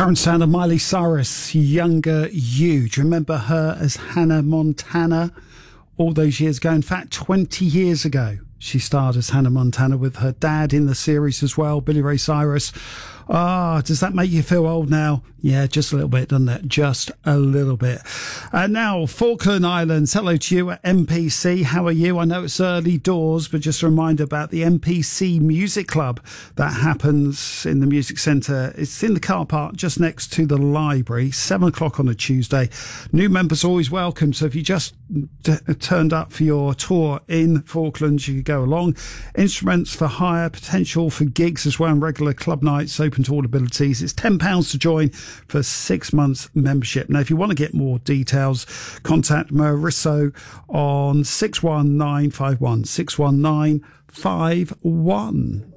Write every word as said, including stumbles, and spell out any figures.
Current sound of Miley Cyrus, Younger You. Do you remember her as Hannah Montana all those years ago? In fact, twenty years ago, she starred as Hannah Montana with her dad in the series as well, Billy Ray Cyrus. Ah, oh, does that make you feel old now? Yeah, just a little bit, doesn't it? Just a little bit. Uh, now, Falkland Islands, hello to you at M P C. How are you? I know it's early doors, but just a reminder about the M P C Music Club that happens in the Music Centre. It's in the car park just next to the library, seven o'clock on a Tuesday. New members always welcome, so if you just t- turned up for your tour in Falklands, you could go along. Instruments for hire, potential for gigs as well, and regular club nights open to all abilities. It's ten pounds to join for six months membership. Now, if you want to get more details, contact Marisso on six one nine five one, six one nine five one.